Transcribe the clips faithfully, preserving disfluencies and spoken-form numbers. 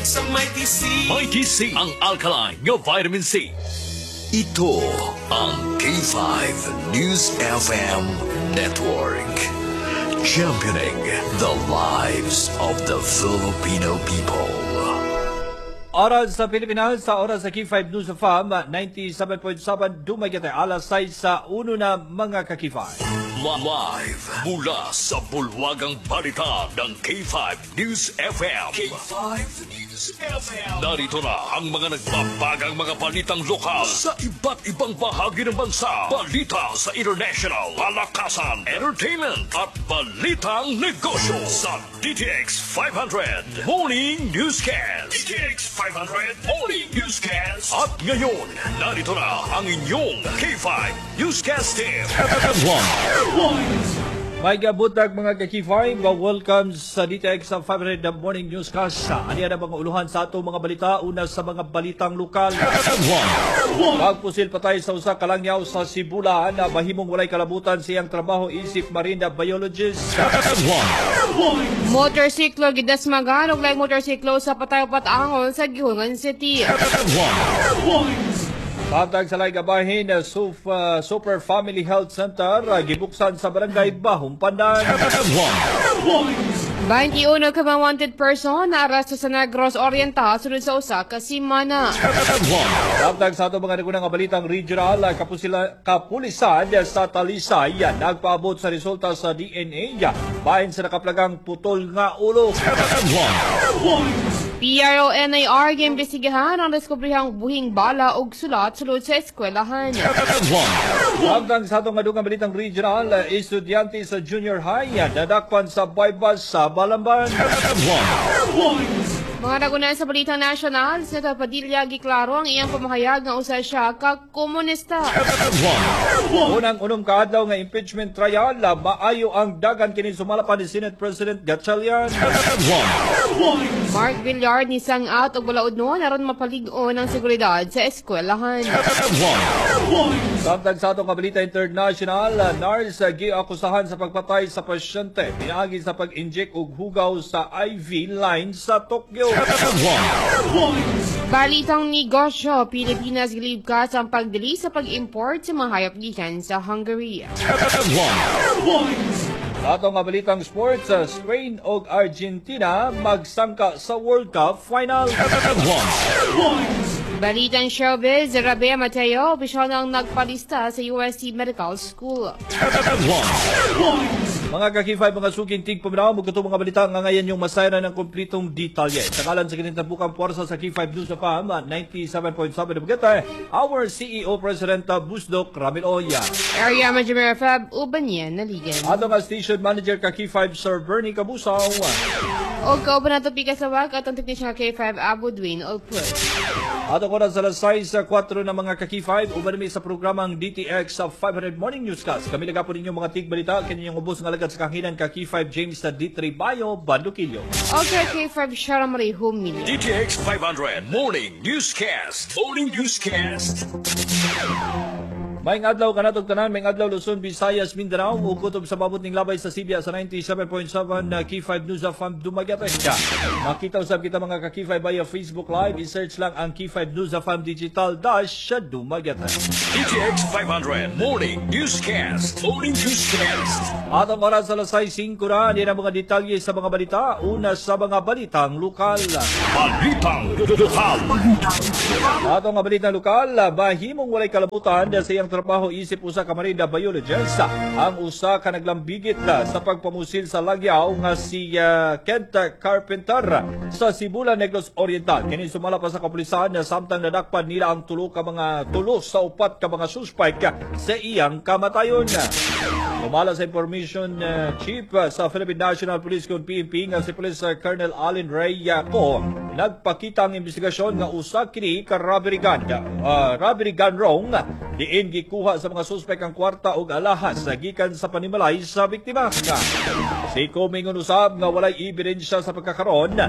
sa Mighty C. Mighty C, ang alkaline nga vitamin C. Ito ang K five News F M Network. Championing the lives of the Filipino people. Oras sa Pilipinas, sa oras sa K five News of F A M, ninety-seven point seven, dumagate alas sais sa uno na mga kakifay. Live mula sa bulwagang balita ng K five News F M. K five News F M. Narito na ang mga nagbabagang mga balitang lokal sa iba't ibang bahagi ng bansa. Balita sa international, palakasan, entertainment at balitang negosyo sa D T X five hundred Morning Newscast. D T X five hundred Morning Newscast. At ngayon, narito na ang inyong K five Newscast Team. May gabutag mga kakifay, welcome sa D T X sa five hundred Morning Newscast. Ano yan ang mga uluhan sa ato mga balita? Una sa mga balitang lokal. Pagpusil patay sa usa kalangyaw sa Sibulan na mahimong walay kalabutan siyang trabaho isip marine biologist. Motorsiklo gidasmagan og laing motorsiklo sa Patay-Patangon sa Gihungan City. Patag sa laing gabahin na Super, Super Family Health Center gibuksan sa barangay Bahong Pandan. twenty-one ka mga wanted person na aresto sa Negros Oriental sunod sa usa ka simana. Patag sa ato mga nagunang balitang regional, kapusila, kapulisan sa Talisay nagpaabot sa resulta sa D N A bahin sa nakaplagang putol nga ulo. P R O N A R giimbestigahan ang diskubrihang buhing bala ug sulat sulod sa eskwelahan. Hanggang sa itong madungang balitang regional, estudyante sa junior high nadakpan sa bypass sa Balamban. Mga nagunan sa balitang national, Senator Padilla giklaro ang iyang pamahayag nga usa siya ka komunista. Unang-unong kaadlaw nga impeachment trial, maayo ang dagan kini sumalapan ni Senate President Gatchalian. Mark Villar ni sang out og balaod noon aron mapalig-on ang seguridad sa eskwelahan. Samtang sa itong balita international, nurse giakusahan sa pagpatay sa pasyente pinaagi sa pag-inject og hugaw sa I V line sa Tokyo. Balitang negosyo, Pilipinas gilibkas ang pagdili sa pag-import sa mga hayop gikan sa Hungary. Sa atong nga balitang sports, Spain o Argentina magsangka sa World Cup final. Balitang showbiz, Rabea Mateo, opisyal nang nagpalista sa U S C Medical School. Mga kakifay, mga suking tig paminaw, magkatong mga balita nga ngayon yung masayra ng kumplitong detalye. Sa kalan sa kinitambukang puwersa sa K five News of F A M, ninety-seven point seven Bugata, our C E O President Busdok Ramil Oya. Area Manager Fab Ubanyan Naligan. Ato nga Station Manager ka K five Sir Bernie Kabusaw. O kauban nato pikasawag at ang technician K five Abu Dwayne Olput. Ato ko na sa lasay sa four na mga ka-K five, ubanami sa programang D T X sa five hundred Morning Newscast. Kami laga po ninyo mga tig-balita, kanyang ubos ng alagad sa kahinan ka-K five James sa D three Bayo, Bandukilyo. Okay, K five Sharamari Humilio. D T X five hundred Morning Newscast. Morning Newscast. Maing adlaw kanatog tanan, maing adlaw Luzon, Visayas, Mindanao, ug kutob sa babot ning labay sa Sibya sa ninety-seven point seven na K five News of F A M dumagat ka. Makita usab kita mga ka-K five via Facebook Live, i-search lang ang K five News of F A M Digital dash sa dumagat. D T X five hundred Morning Newscast. Morning Newscast. Atong oras sa lasay five na, din ang mga detalye sa mga balita. Una sa mga balitang lokal. Balitang lokal. Atong mga balitang lokal, bahimong walay kalabutan sa iyang trabaho isip usa ka marine biologist ang usa ka naglambigit sa pagpamusil sa lagyaw nga si uh, Kent Carpenter sa Sibulan, Negros Oriental. Kini sumala pa sa kapulisan na samtang nadakpan nila ang tulo ka mga tulo sa upat ka mga suspect sa iyang kamatayon. Lumala sa information uh, chief uh, sa Philippine National Police kung P N P nga si Police uh, Colonel Allen Ray Yaco, nagpakita ang investigasyon nga usa kini ka robbery gun uh, robbery gun wrong diin gikuha sa mga suspect ang kwarta ug alahas sa gikan sa panimalay sa biktima. Si Kumingon usab nga walay ebidensya sa pagkakaroon ang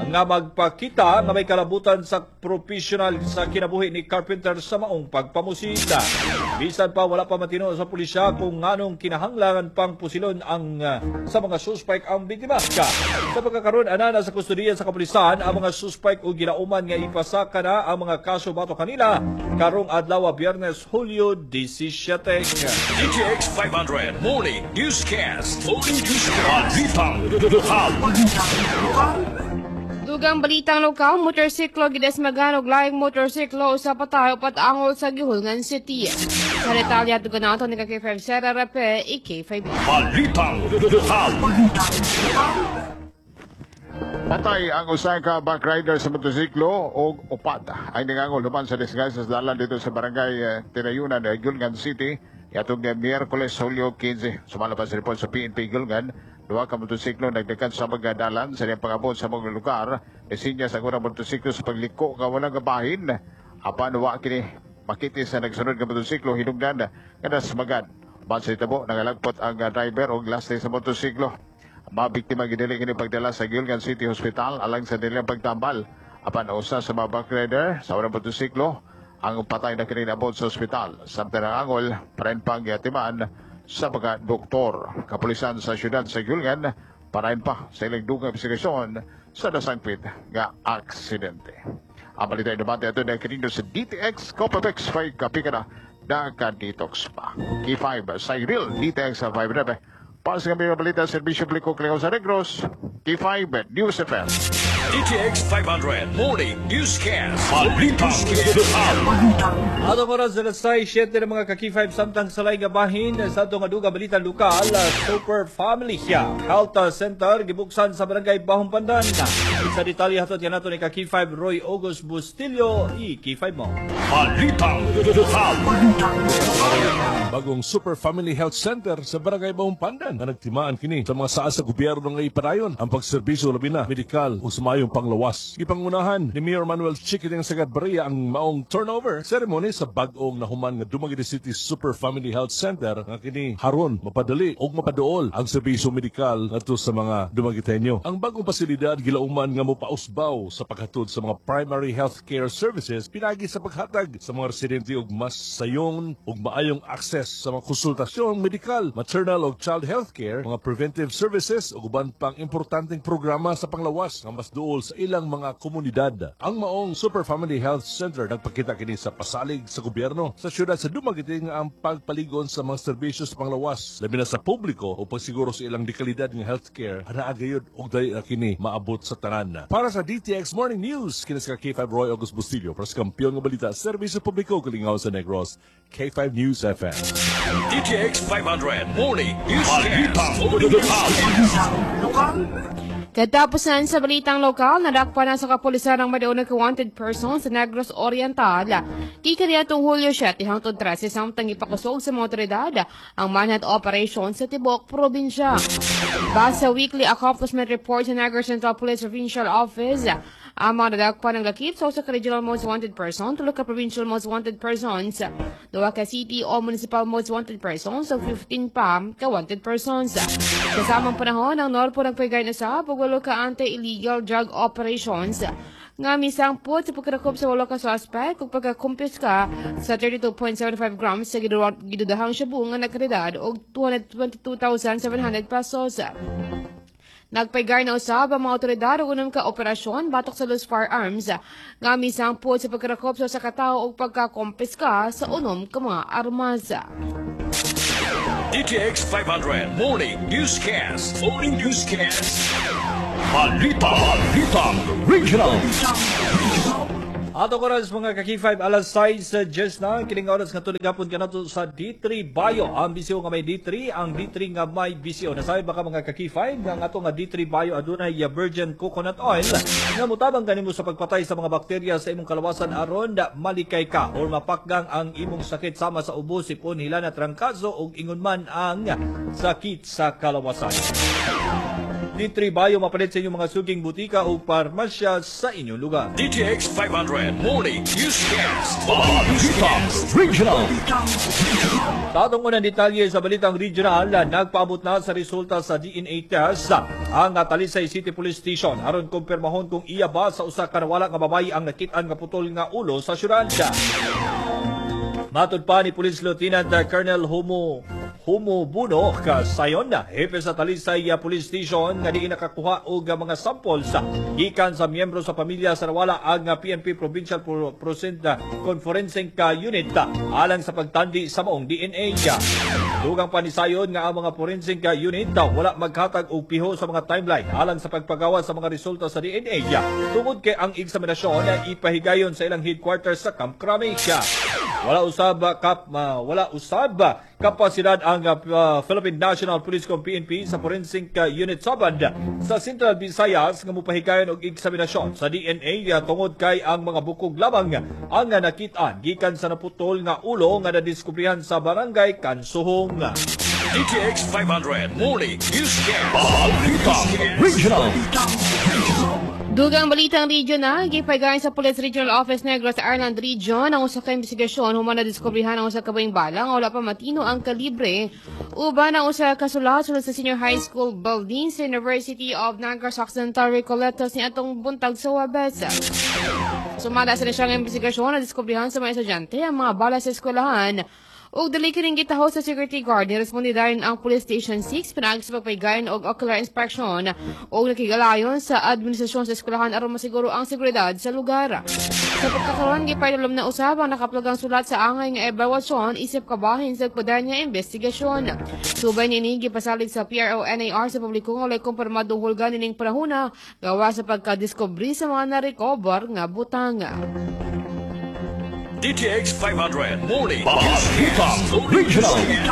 nga magpakita nga may kalabutan sa professional sa kinabuhi ni Carpenter sa maong pagpamusita. Bisan pa wala pa matino sa pulisya kung nganong kinahanglangan pang pusilon ang uh, sa mga suspect ang biktima. Sa pagkakaroon ana na sa kustodiya sa kapulisan ang mga suspect o ginauman nga ipasaka na ang mga kaso bato kanila karong adlaw Biyernes Hulyo disisiete. D T X five hundred Morning Newscast. Morning Newscast. Balitang lokal. Dugang balitang lokal, motorsiklo gidesmagan og laing motorsiklo sa patayo patangol sa Gihulngan City. Sa detalya dugan nato ni K five Sera Rape, i K five. Balitang lokal. Patay ang usa ka backrider sa motosiklo o upat ay nangangol human sa disguise sa dalan dito sa barangay uh, Tinayunan, uh, Gulngan City. Yatong uh, Miyerkules, Hulyo quince, sumalabas report sa P N P Gulngan. Duha ka motosiklo nagdakan sa mga dalan sa niyang pangabot sa mga lugar. Desinya sa unang motosiklo sa pagliko nga walang gabahin. Apan wa kini makiti sa nagsunod nga motosiklo hinungdan nga nasmagan. Base tabo nangalagpot ang uh, driver o lastre sa motosiklo. Mabiktima gidili kini pagdala sa Gilgan City Hospital alang sa nilang pagtambal. Apan usa sa mga backrider sa unang motosiklo ang patay na kini nabot sa ospital. Samtang angol, parain pang yatiman sa mga doktor. Kapulisan sa syudad sa Gilgan, parain pa sa ilang dugang investigasyon sa nasangpit nga aksidente. Ang balita ay nabate ito na kinindo sa D T X Copapex five kapika na nakadetox pa. K five sa real D T X five rebe. Para sa kami balita, Servisyo Publiko Cleo sa Negros, K five News F M. D T X five hundred Morning Newscast. Balitang lokal. Atong oras na sa siyete ng mga ka-K five samtang salay gabahin sa atong aduga balita lokal, Super Family Health Center gibuksan sa barangay Bahong Pandan. Sa detalye hatod yan nato ni ka-K five Roy August Bustillo, i K five mo. Balitang lokal. Bagong Super Family Health Center sa Barangay Bahong Pandan na nagtimaan kini sa mga saa sa gobyerno nga ipadayon ang pagserbisyo labi na medikal o sumayong panglawas. Ipangunahan ni Mayor Manuel Chiquiting Sagad Barria ang maong turnover ceremony sa bag-ong nahuman nga Dumaguete City Super Family Health Center nga kini haron mapadali o mapaduol ang serbisyo medikal ngadto sa mga Dumagueteño. Ang bagong pasilidad gilauman nga mopausbaw sa paghatod sa mga primary health care services pinagi sa paghatag sa mga residente og mas sayon ug maayong access sa mga konsultasyon medikal, maternal o child health care, mga preventive services ug uban pang importanteng programa sa panglawas nga mas duol sa ilang mga komunidad. Ang maong Super Family Health Center nagpakita kini sa pasalig sa gobyerno sa syudad sa Dumaguete nga ang pagpaligon sa mga serbisyo sa panglawas labi na sa publiko o pagsiguro sa ilang dekalidad ng healthcare ana agayod og dali na kini maabot sa tanan. Para sa D T X Morning News, kini sa K five Roy August Bustillo para sa kampiyon nga balita serbisyo publiko kalingaw sa Negros, K five News F M. D T X five hundred Morning Newscast. Balitang lokal. Katapusan sa balitang lokal, nadakpa na sa kapulisan ang madaunang wanted person sa Negros Oriental. Kikariatong Hulyo siyete hangtod trese samtang ipakusog sa mga otoridad ang manhunt operation sa Tibok Probinsya. Base sa weekly accomplishment report sa Negros Central Police Provincial Office, ang mga nadakpa ng lakip sa usa ka regional most wanted person, tulo ka provincial most wanted persons, duwa ka city o municipal most wanted persons, ug fifteen pa ka wanted persons. Kasamang panahon, ang Norpo nagpagay na sa pagwalo ka anti-illegal drug operations nga misang po sa pagkakop sa walo ka suspect kung pagkakumpis ka sa thirty-two point seven five grams sa gidudahang shabu nga nagkalidad o two hundred twenty-two thousand seven hundred pesos. Nagpaygar na usab ang mga otoridad og unang ka operasyon batok sa loose firearms nga misang po sa pagkakop sa katao o pagkakumpis ka sa unom ka mga armas. D T X five hundred Morning Newscast. Morning Newscast. Balita. Balitang Regional. Ato ko ras mga ka-K five alas sais sa Diyos na kining oras nga tuligapon ka na to sa D three Bio. Ang bisyo nga may D three, ang D three nga may bisyo. Nasabi baka mga ka-K five nga ato nga D three Bio adunay virgin coconut oil nga mutabang kanimo sa pagpatay sa mga bakterya sa imong kalawasan aron da malikay ka or mapakgang ang imong sakit sama sa ubo, sipon, hila na trangkaso ug ingon man ang sakit sa kalawasan. Ni Tribayo mapalit sa inyong mga suging butika o parmasya sa inyong lugar. D T X five hundred Morning Newscast. Balitang Regional. Tatong unang detalye sa Balitang Regional, nagpaabot na sa resulta sa D N A test ang Talisay City Police Station aron kumpirmahon kung iya ba sa usa ka nawala nga babayi ang nakit-an nga putol nga ulo sa syudad. Matud pa ni Police Lieutenant Colonel Homo Homo Buno kasayon na hepe sa Talisay Police Station nga di nakakuha og mga samples gikan sa miyembro sa pamilya sa nawala ang P N P Provincial Percent Conferencing Unit alang sa pagtandi sa maong D N A. Dugang panisayon nga ang mga forensic unit wala maghatag og piho sa mga timeline alang sa pagpagawa sa mga resulta sa D N A tungod kay ang eksaminasyon ay ipahigayon sa ilang headquarters sa Camp Cramic. Wala usab kap uh, wala usab kapasidad ang uh, Philippine National Police kung P N P sa forensic uh, unit sabad sa Central Visayas nga mopahigayon og eksaminasyon sa D N A tungod kay ang mga bukog lamang ang nakit-an gikan sa naputol nga ulo nga nadiskubrihan sa barangay Kansuhong. D T X five hundred Morning Newscast. Balitang Regional. Dugang Balitang Regional, gipaygayon sa Police Regional Office Negros Island Region ang usa ka investigasyon human na diskubrihan ang usa ka bayang bala nga wala pa matino ang kalibre uban ang usa ka sulat sulod sa Senior High School building sa University of Negros Occidental Recoletos ni atong buntag sa Wabes. Sumala sa siyang investigasyon na diskubrihan sa mga estudyante ang mga bala sa eskwelahan. Og dali kining gitaho sa security guard ni respondidayon ang Police Station six pinagi sa pagpaygayon og ocular inspection og nakigalayon sa administrasyon sa eskwelahan aron masiguro ang seguridad sa lugar. Sa pagkakaroon gipaydalom na usab ang nakaplugang sulat sa angay nga ebaluasyon isip kabahin sa poder nga investigasyon. Subay nini gipasalig sa P R O N A R sa publiko nga walay kumpirmadong hulga nining panahona gawa sa pagkadiskubre sa mga na-recover nga butang. D T X five hundred Morning Balitang Regional.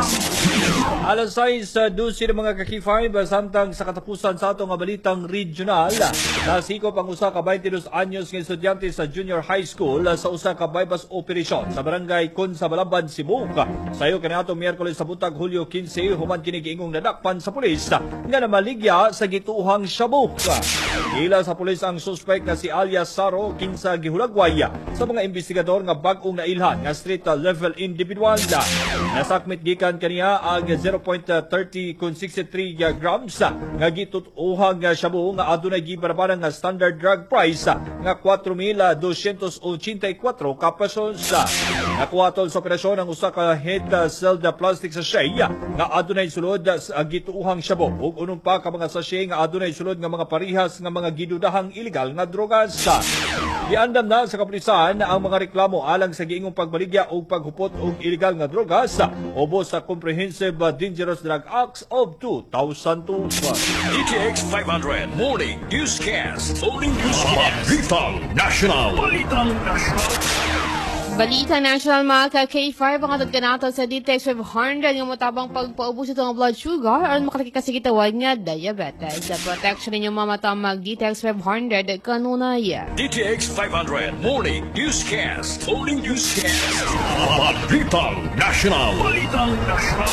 Alas sais sa dusi ng mga kakifay samtang sa katapusan sa atong nga Balitang Regional, nasikop ang usa ka twenty-two anyos nga estudyante sa junior high school sa usa ka bypass operation sa barangay Consabalaban, Cebu. Sayo kaniadtong Miyerkules sa buntag Hulyo fifteen human kini giingong nadakpan sa pulis nga namaligya sa gituhang shabu. Ila sa pulis ang suspect nga si Alias Saro kinsa gihulagway sa mga investigador nga bag-ong nailhan nga street level individual. Nasakmit gikan kaniya ang zero point three kun sixty-three grams nga gitutuhang shabu nga adunay gibarabaran nga standard drug price nga four mil doscientos eighty-four ka pesos. Nakuha tol sa operasyon ang usa ka head sealed plastic sachet nga adunay sulod sa gituuhang shabu ug unom pa ka mga sachet nga adunay sulod nga mga parihas nga mga gidudahang illegal nga drogas. Giandam na sa kapulisan ang mga reklamo alang sa giingong pagbaligya o paghupot og illegal nga drogas ubos sa Comprehensive Dangerous Drug Acts of two thousand two. D T X five hundred Morning Newscast. Morning Newscast. Balitang National. Balitang National. Balita National mga ka-K five ang atod kanato sa D T X five hundred nga matabang pagpaubos ito ng blood sugar aron makakikasigitawag nga diabetes. Sa protection ninyo mamatamag D T X five hundred kanunay. D T X five hundred Morning Newscast. Morning Newscast. Balitang National. Balitang National.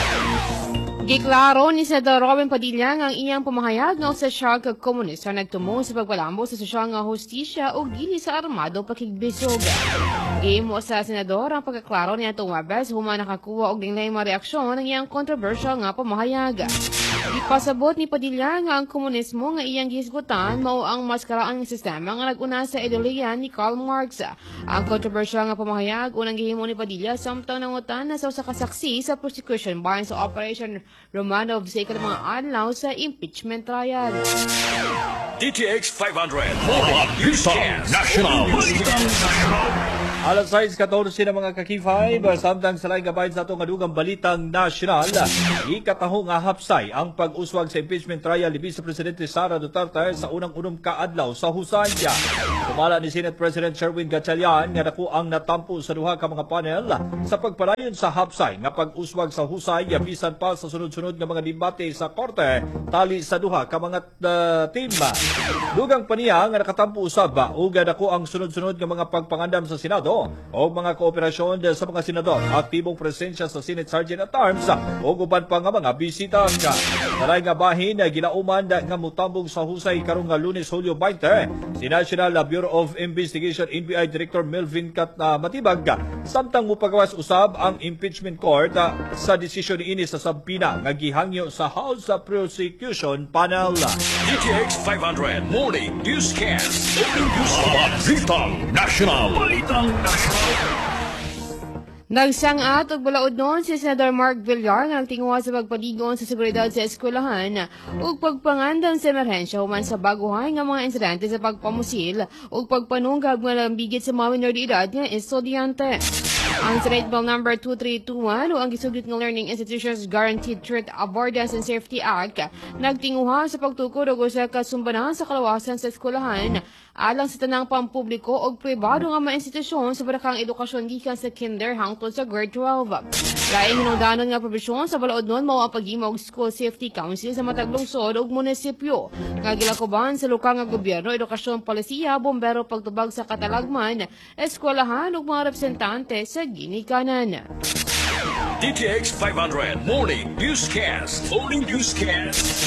Giklaro ni Senador Robin Padilla nga ang iyang pamahayag nga sa siya kag komunista nagtumo sa pagpalambo sa sosyal nga hustisya o dili sa armado pakigbisog. Gihimo sa senador ang pagkaklaro niya itong Wabes human nakakuha og dinlay mga reaksyon ng iyang controversial nga pamahayag. Ipasabot ni Padilla nga ang komunismo nga iyang gihisgutan mao ang mas karaang sistema nga nag-una sa ideolohiya ni Karl Marx. Ang controversial nga pamahayag unang gihimo ni Padilla samtang nangutan na sa usa ka saksi sa prosecution bahin sa Operation Romanov sa ikalimang adlaw sa impeachment trial. D T X five hundred Morning Newscast. National. Alas sais fourteen ng mga kakifay samtang sa laing gabayan sa atong adugang Balitang National, ikataho nga hapsay ang pag-uswag sa impeachment trial ni Vice Presidente Sara Duterte sa unang-unong kaadlaw sa husaya. Sumala ni Senate President Sherwin Gatchalian nga dako ang natampo sa duha ka mga panel sa pagpadayon sa hapsay nga pag-uswag sa husaya bisan pa sa sunod-sunod nga mga debate sa korte tali sa duha ka mga uh, team. Dugang pa niya nga nakatampo usab ba ug dako ang sunod-sunod nga mga pagpangandam sa Senado o mga kooperasyon sa mga senador, aktibong presensya sa Senate Sergeant at Arms o uban pa nga mga bisita. Talay nga bahin na ginauman nga mutambong sa husay karong nga Lunes, Hulyo twenty, si National Bureau of Investigation N B I Director Melvin Cat uh, Matibag samtang mupagawas usab ang impeachment court uh, sa desisyon niini sa sabpina nga gihangyo sa House Prosecution Panel. D T X five hundred Morning Newscast. Morning Balitang National. Balitang National. Nagsangat og balaod noon si Senator Mark Villar nga nagtinguha sa pagpaligon sa seguridad sa eskwelahan ug pagpangandam sa emerhensya human sa baguhay nga mga insidente sa pagpamusil ug pagpanunggab nga lambigit sa mga minor de edad nga estudyante. Ang Senate Bill number two three two one o ang gisugid nga Learning Institutions Guaranteed Threat Avoidance and Safety Act nagtinguha sa pagtukod og usa ka sumbanan sa kalawasan sa eskwelahan alang sa tanang pampubliko o pribado nga mga institusyon sa barakang edukasyon gikan sa kinder hangtod sa grade twelve. Laing hinungdanon nga probisyon sa balaod nun mao ang paghimo og School Safety Council sa matag lungsod ug munisipyo nga gilakoban sa lokal nga gobyerno, edukasyon, palisiya, bombero, pagtubag sa katalagman, eskwelahan ug mga representante sa ginikanan. D T X five hundred Morning Newscast. Morning Newscast.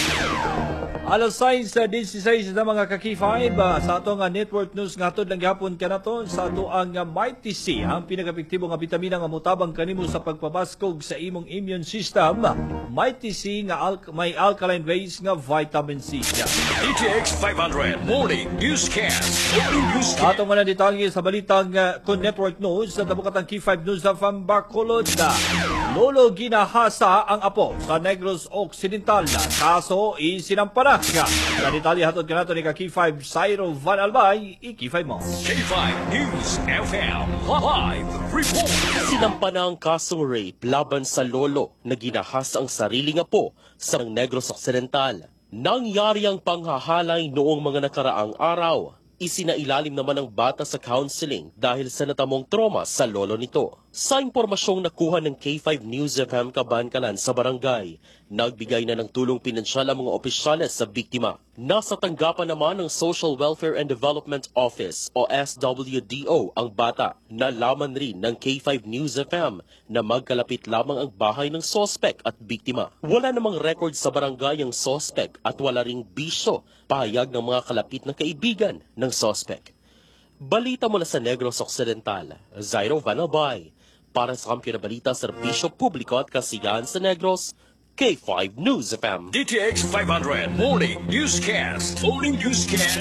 Alas sais sa dieciséis na mga ka-K five uh, sa ato nga network news nga hatod lang gihapon kanaton sa ato ang uh, Mighty C, ang pinaka-epektibo nga bitamina nga motabang kanimo sa pagpabaskog sa imong immune system. Mighty C nga al- may alkaline base nga vitamin C. D T X five hundred Morning Newscast. Morning Newscast. Ato nga na detalye sa balitang uh, kun network news sa tabukatang K five News of Bacolod. Lolo ginahasa ang apo sa Negros Occidental. Kaso isinampana. Sa detalye hatod kanato ni ka K five Cyril Van Albay, i-K five mo. K five News F M Live Report. Sinampana ang kasong rape laban sa lolo na ginahas ang sarili nga po sa Negros Occidental. Nangyari ang panghahalay noong mga nakaraang araw. Isinailalim naman ang bata sa counseling dahil sa natamong trauma sa lolo nito. Sa impormasyong nakuha ng K five News F M Kabankalan sa barangay, nagbigay na ng tulong pinansyal ang mga opisyales sa biktima. Nasa tanggapan naman ng Social Welfare and Development Office o S W D O ang bata. Nalaman rin ng K five News F M na magkalapit lamang ang bahay ng sospek at biktima. Wala namang record sa barangay ang sospek at wala ring bisyo, pahayag ng mga kalapit na kaibigan ng sospek. Balita mula sa Negros Occidental, Zairo Van Albay. Para sa Kampiyon na Balita, Serbisyo Publiko at Kasiyahan sa Negros, K five News F M. D T X five hundred Morning Newscast. Morning Newscast.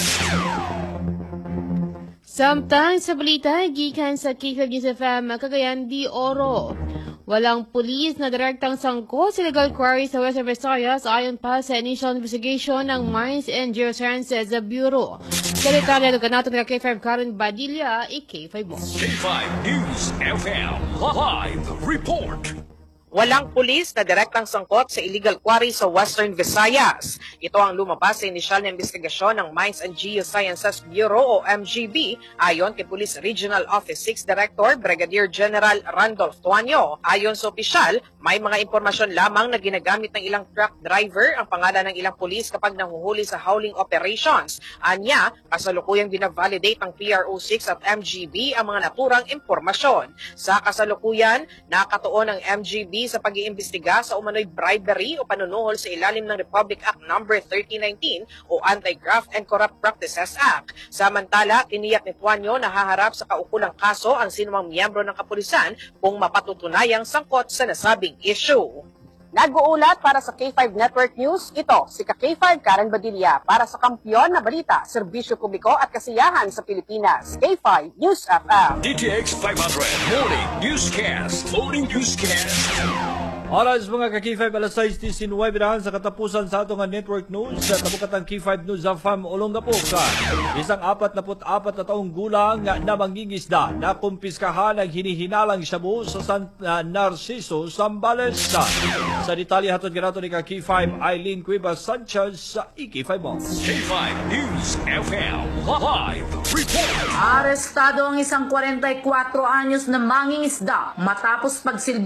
Samtang sa balita, gikan sa K five News F M, Cagayan de Oro. Walang pulis na direktang sangkot sa illegal quarry sa Western Visayas ayon pa sa initial investigation ng Mines and Geosciences Bureau. Sa detalye ng kanato ng K five Karen Badilla, i-K five mo. K five News F M Live Report. Walang pulis na direktang sangkot sa illegal quarry sa Western Visayas. Ito ang lumabas sa inisyal na investigasyon ng Mines and Geosciences Bureau o M G B ayon kay Police Regional Office six Director Brigadier General Randolph Tuanyo. Ayon sa opisyal, may mga impormasyon lamang na ginagamit ng ilang truck driver ang pangalan ng ilang pulis kapag nahuhuli sa hauling operations. Anya, kasalukuyang binavalidate ng P R O six at M G B ang mga naturang impormasyon. Sa kasalukuyan, nakatuon ng M G B sa pag-iimbestiga sa umano'y bribery o panunuhol sa ilalim ng Republic Act number thirty nineteen o Anti-Graft and Corrupt Practices Act. Samantala, tiniyak ni Tuanyo na haharap sa kaukulang kaso ang sinumang miyembro ng kapulisan kung mapatutunayang sangkot sa nasabing issue. Nag-uulat para sa K five Network News, ito si K five Karen Badilla para sa Kampiyon na Balita, Serbisyo Publiko at Kasiyahan sa Pilipinas. K five News F M. D T X five hundred Morning Newscast. Morning Newscast. Alas mga ka-K five, alas sais diecinueve na sa katapusan sa atong network news sa tabukatang K five News of Fam Olongapoka. Isang apat na put apat na taong gulang na mangingisda na kumpiskahan ang hinihinalang shabu sa San uh, Narciso, Zambales. Sa detalye hatod ganato ni ka-K five Eileen Cuevas Sanchez sa i-K five mo. K five News F M Live Report. Arestado ang isang forty-four anyos na mangingisda matapos pagsilbi